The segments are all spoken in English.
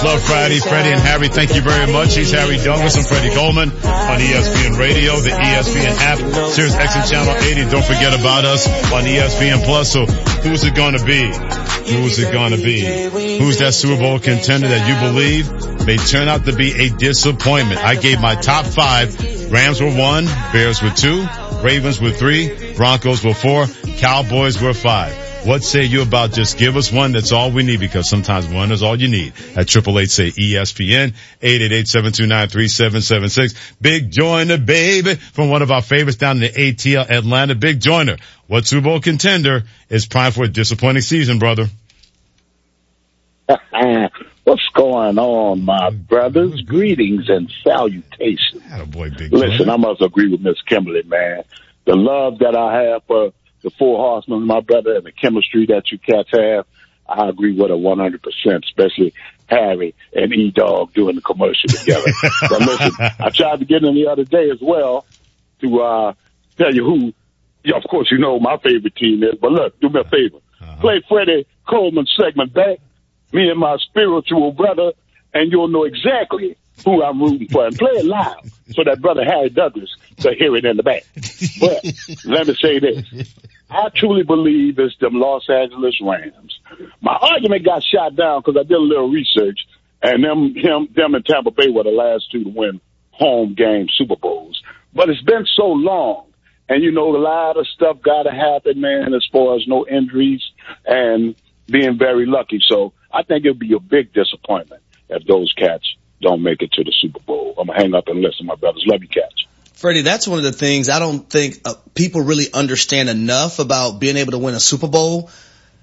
Love Friday. Freddie and Harry, thank you very much. He's Harry Douglas and Freddie Coleman on ESPN Radio, the ESPN app, Sirius XM Channel 80. Don't forget about us on ESPN Plus. So who's it going to be? Who's it going to be? Who's that Super Bowl contender that you believe may turn out to be a disappointment? I gave my top 5. Rams were 1, Bears were 2, Ravens were 3, Broncos were 4, Cowboys were 5. What say you about just give us one? That's all we need, because sometimes one is all you need. At 888-SAY-ESPN, 888-729-3776. Big Joyner, baby, from one of our favorites down in the ATL Atlanta. Big Joyner, what Super Bowl contender is primed for a disappointing season, brother? What's going on, my brothers? Greetings and salutations. Attaboy, Big Listen, Joyner. I must agree with Miss Kimberly, man. The love that I have for the Four Horsemen, my brother, and the chemistry that you cats have, I agree with her 100%, especially Harry and E-Dog doing the commercial together. But listen, I tried to get in the other day as well to tell you who, of course, you know my favorite team is, but look, do me a favor. Play Freddie Coleman segment back, me and my spiritual brother, and you'll know exactly who I'm rooting for. And play it loud so that brother Harry Douglas can hear it in the back. But let me say this. I truly believe it's them Los Angeles Rams. My argument got shot down because I did a little research, and them and Tampa Bay were the last two to win home game Super Bowls. But it's been so long, and you know, a lot of stuff got to happen, man, as far as no injuries and being very lucky. So I think it'll be a big disappointment if those cats don't make it to the Super Bowl. I'm going to hang up and listen, my brothers. Love you, cats. Freddie, that's one of the things I don't think people really understand enough about being able to win a Super Bowl.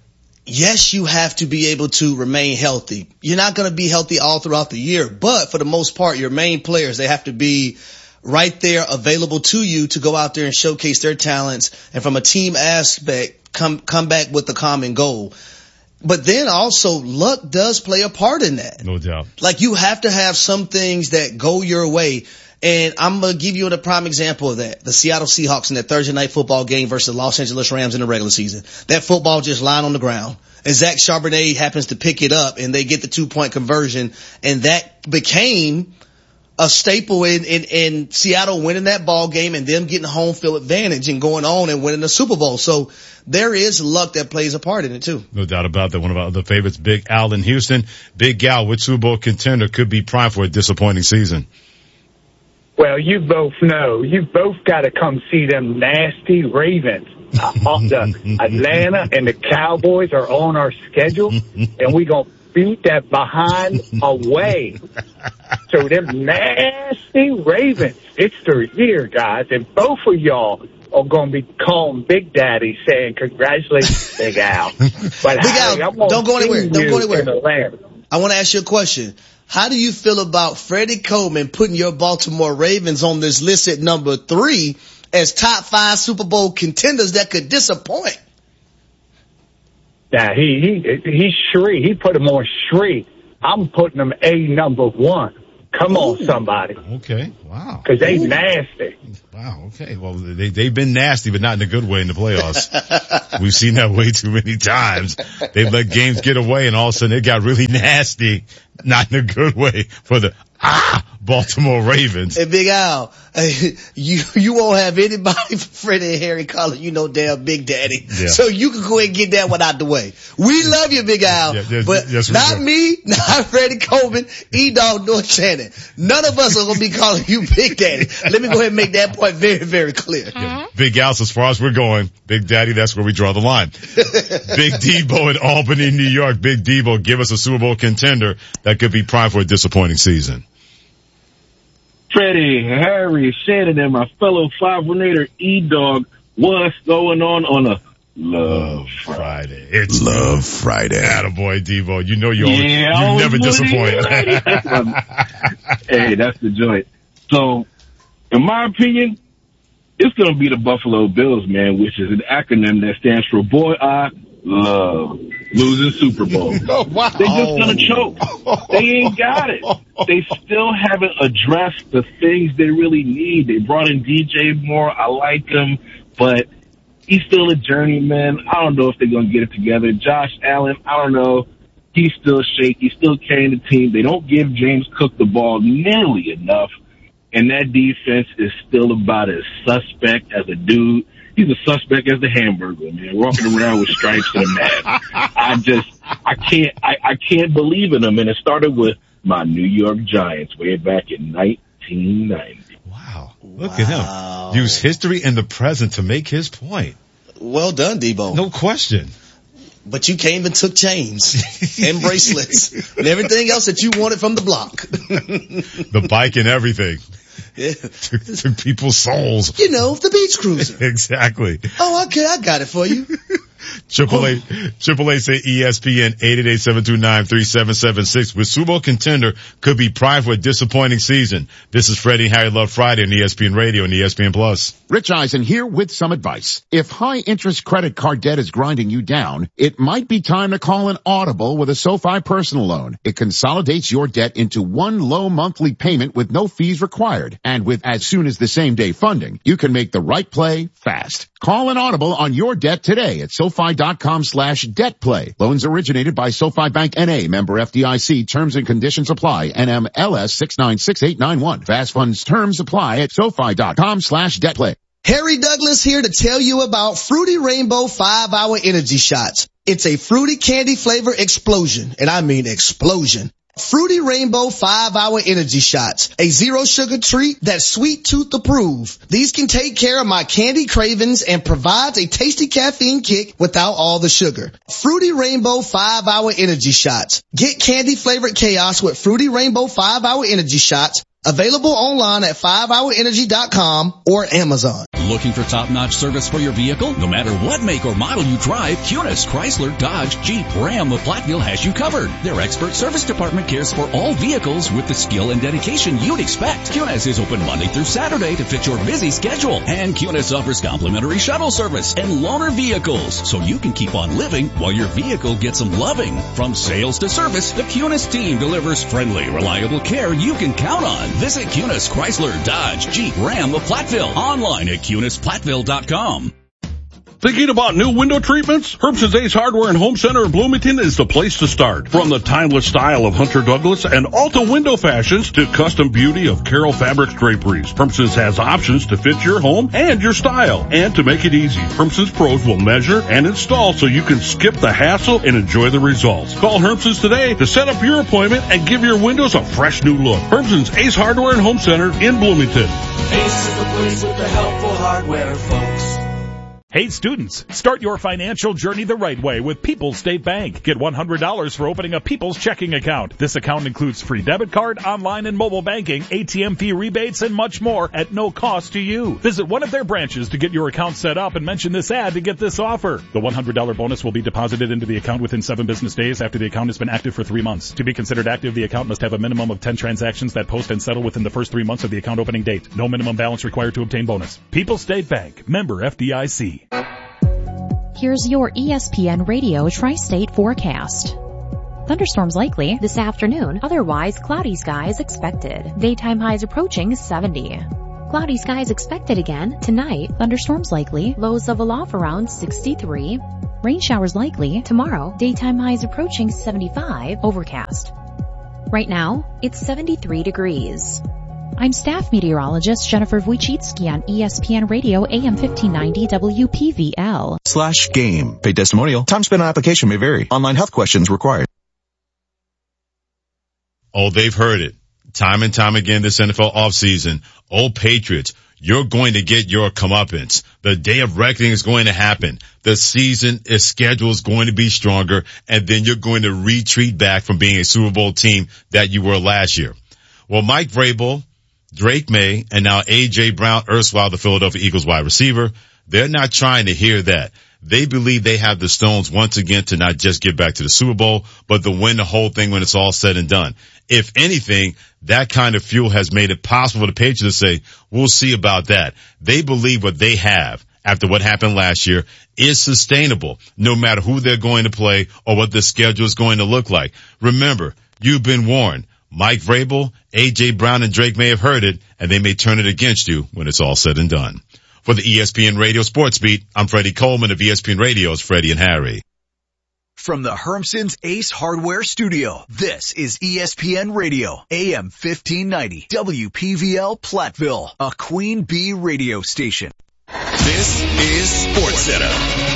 Yes, you have to be able to remain healthy. You're not going to be healthy all throughout the year, but for the most part, your main players, they have to be right there available to you to go out there and showcase their talents. And from a team aspect, come back with the common goal. But then also luck does play a part in that. No doubt. Like, you have to have some things that go your way. And I'm going to give you a prime example of that. The Seattle Seahawks in that Thursday night football game versus the Los Angeles Rams in the regular season. That football just lying on the ground. And Zach Charbonnet happens to pick it up, and they get the 2-point conversion. And that became a staple in Seattle winning that ball game and them getting home field advantage and going on and winning the Super Bowl. So there is luck that plays a part in it too. No doubt about that. One of our other favorites, Big Al in Houston. Big Al, which Super Bowl contender could be primed for a disappointing season? Well, you both know. You both got to come see them nasty Ravens. The Atlanta and the Cowboys are on our schedule, and we're going to beat that behind away. So them nasty Ravens, it's their year, guys, and both of y'all are going to be calling Big Daddy saying, congratulations, Big Al. But Big Harry, Al, don't go anywhere. Don't go anywhere. Atlanta. I want to ask you a question. How do you feel about Freddie Coleman putting your Baltimore Ravens on this list at number 3 as top 5 Super Bowl contenders that could disappoint? Yeah, he's Shree. He put him on Shree. I'm putting him number 1. Come on, somebody. Okay. Wow. Because they nasty. Wow. Okay. Well, they've been nasty, but not in a good way in the playoffs. We've seen that way too many times. They've let games get away, and all of a sudden it got really nasty, not in a good way for the Baltimore Ravens. Hey, Big Al, you won't have anybody from Freddie and Harry calling you no damn Big Daddy. Yeah. So you can go ahead and get that one out the way. We love you, Big Al, but not me, not Freddie Coleman, E-Dog, nor Shannon. None of us are going to be calling you Big Daddy. Let me go ahead and make that point very, very clear. Yeah. Big Al, as far as we're going, Big Daddy, that's where we draw the line. Big Debo in Albany, New York. Big Debo, give us a Super Bowl contender that could be primed for a disappointing season. Freddie, Harry, Shannon, and my fellow 5-1-8er E-Dog, what's going on a Love Friday? It's Love Friday. Attaboy, Debo. You know you never disappoint. Hey, that's the joint. So, in my opinion, it's going to be the Buffalo Bills, man, which is an acronym that stands for Boy I Love Losing Super Bowl. Oh, wow. They just going to choke. They ain't got it. They still haven't addressed the things they really need. They brought in DJ Moore. I like him, but he's still a journeyman. I don't know if they're going to get it together. Josh Allen, I don't know. He's still shaky, still carrying the team. They don't give James Cook the ball nearly enough. And that defense is still about as suspect as a dude. He's a suspect as the hamburger, man, walking around with stripes and a mask. I can't believe in him. And it started with my New York Giants way back in 1990. Wow. Look at him. Use history and the present to make his point. Well done, Debo. No question. But you came and took chains and bracelets and everything else that you wanted from the block. The bike and everything. Yeah. To people's souls. You know, the beach cruiser. Exactly. Oh, okay, I got it for you. ESPN 888-729-3776 with Super Bowl contender could be primed for a disappointing season. This is Freddie and Harry Love Friday on ESPN Radio and ESPN Plus. Rich Eisen here with some advice. If high interest credit card debt is grinding you down, it might be time to call an audible with a SoFi personal loan. It consolidates your debt into one low monthly payment with no fees required. And with as soon as the same day funding, you can make the right play fast. Call an audible on your debt today at SoFi.com/debt play. Loans originated by SoFi Bank N.A. member FDIC. Terms and conditions apply. NMLS 696891. Fast funds terms apply at SoFi.com/debt play. Harry Douglas here to tell you about Fruity Rainbow 5-Hour Energy Shots. It's a fruity candy flavor explosion, and I mean explosion. Fruity Rainbow 5-Hour Energy Shots, a zero sugar treat that's sweet tooth approved. These can take care of my candy cravings and provides a tasty caffeine kick without all the sugar. Fruity Rainbow 5-Hour Energy Shots. Get candy flavored chaos with Fruity Rainbow 5-Hour Energy Shots. Available online at 5hourenergy.com or Amazon. Looking for top-notch service for your vehicle? No matter what make or model you drive, Kunis, Chrysler, Dodge, Jeep, Ram of Platteville has you covered. Their expert service department cares for all vehicles with the skill and dedication you'd expect. Kunis is open Monday through Saturday to fit your busy schedule. And Kunis offers complimentary shuttle service and loaner vehicles, so you can keep on living while your vehicle gets some loving. From sales to service, the Kunis team delivers friendly, reliable care you can count on. Visit Kunis, Chrysler, Dodge, Jeep, Ram of Platteville. Online at KunisPlatteville.com. Thinking about new window treatments? Herbson's Ace Hardware and Home Center in Bloomington is the place to start. From the timeless style of Hunter Douglas and Alta window fashions to custom beauty of Carroll Fabrics draperies, Herbson's has options to fit your home and your style. And to make it easy, Herbson's pros will measure and install so you can skip the hassle and enjoy the results. Call Herbson's today to set up your appointment and give your windows a fresh new look. Herbson's Ace Hardware and Home Center in Bloomington. Ace is the place with the helpful hardware, folks. Hey students, start your financial journey the right way with People's State Bank. Get $100 for opening a People's checking account. This account includes free debit card, online and mobile banking, ATM fee rebates, and much more at no cost to you. Visit one of their branches to get your account set up and mention this ad to get this offer. The $100 bonus will be deposited into the account within 7 business days after the account has been active for 3 months. To be considered active, the account must have a minimum of 10 transactions that post and settle within the first 3 months of the account opening date. No minimum balance required to obtain bonus. People's State Bank, member FDIC. Here's your ESPN Radio Tri-State forecast. Thunderstorms likely this afternoon, otherwise cloudy skies expected. Daytime highs approaching 70. Cloudy skies expected again tonight. Thunderstorms likely, lows level off around 63. Rain showers likely tomorrow. Daytime highs approaching 75, overcast. Right now, it's 73 degrees. I'm staff meteorologist Jennifer Wojcicki on ESPN Radio AM 1590 WPVL. /game. Paid testimonial. Time spent on application may vary. Online health questions required. Oh, they've heard it. Time and time again this NFL offseason. Oh, Patriots, you're going to get your comeuppance. The day of reckoning is going to happen. The season schedule is going to be stronger, and then you're going to retreat back from being a Super Bowl team that you were last year. Well, Mike Vrabel, Drake May, and now A.J. Brown, erstwhile the Philadelphia Eagles wide receiver, they're not trying to hear that. They believe they have the stones once again to not just get back to the Super Bowl, but to win the whole thing when it's all said and done. If anything, that kind of fuel has made it possible for the Patriots to say, we'll see about that. They believe what they have after what happened last year is sustainable, no matter who they're going to play or what the schedule is going to look like. Remember, you've been warned. Mike Vrabel, A.J. Brown, and Drake may have heard it, and they may turn it against you when it's all said and done. For the ESPN Radio Sports Beat, I'm Freddie Coleman of ESPN Radio's Freddie and Harry. From the Hermson's Ace Hardware Studio, this is ESPN Radio, AM 1590, WPVL Platteville, a Queen Bee radio station. This is SportsCenter.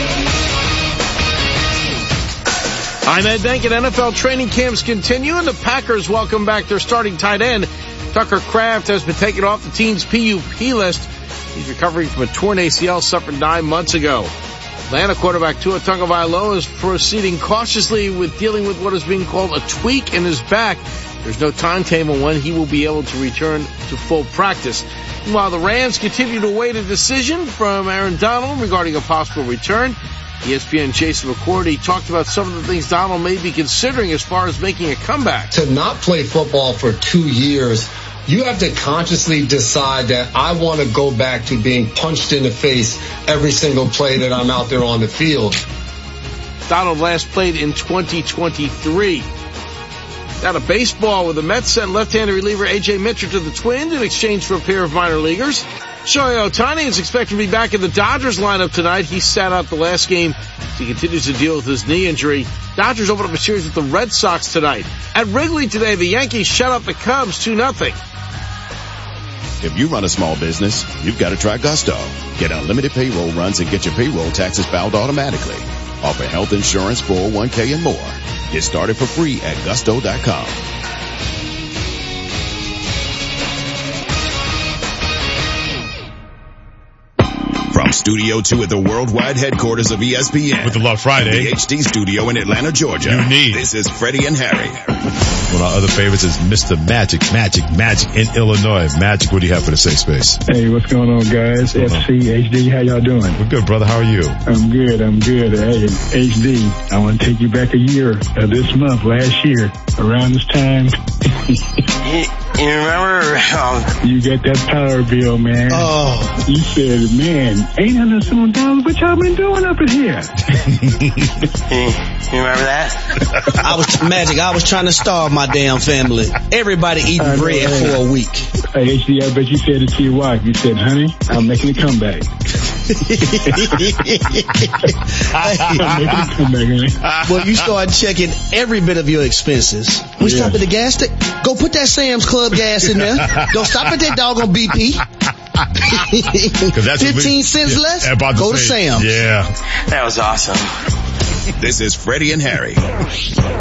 I'm Ed Denkin. NFL training camps continue, and the Packers welcome back their starting tight end. Tucker Kraft has been taken off the team's PUP list. He's recovering from a torn ACL suffered 9 months ago. Atlanta quarterback Tua Tagovailoa is proceeding cautiously with dealing with what is being called a tweak in his back. There's no timetable when he will be able to return to full practice. Meanwhile, the Rams continue to await a decision from Aaron Donald regarding a possible return. ESPN Jason McCourty talked about some of the things Donald may be considering as far as making a comeback. To not play football for 2 years, you have to consciously decide that I want to go back to being punched in the face every single play that I'm out there on the field. Donald last played in 2023. Now to baseball, with the Mets sent left-handed reliever A.J. Mitchell to the Twins in exchange for a pair of minor leaguers. Shohei Ohtani is expected to be back in the Dodgers lineup tonight. He sat out the last game as he continues to deal with his knee injury. Dodgers open up a series with the Red Sox tonight. At Wrigley today, the Yankees shut out the Cubs 2-0. If you run a small business, you've got to try Gusto. Get unlimited payroll runs and get your payroll taxes filed automatically. Offer health insurance, 401k, and more. Get started for free at gusto.com. From Studio 2 at the worldwide headquarters of ESPN. With the Love Friday. The HD studio in Atlanta, Georgia. This is Freddie and Harry. One of our other favorites is Mr. Magic in Illinois. Magic, what do you have for the safe space? Hey, what's going on, guys? FC, HD, how y'all doing? We're good, brother. How are you? I'm good. Hey, HD, I want to take you back a year, this month, last year, around this time. You remember? You got that power bill, man. Oh. You said, man, $800 what y'all been doing up in here? You remember that? I was trying to starve my damn family. Everybody eating bread for a week. Hey, HD, I bet you said it to your wife. You said, honey, I'm making a comeback. Well, you start checking every bit of your expenses. We stop at the gas station. Go put that Sam's Club gas in there. Don't stop at that doggone BP. 15 cents less, go to Sam's. Yeah. That was awesome. This is Freddie and Harry.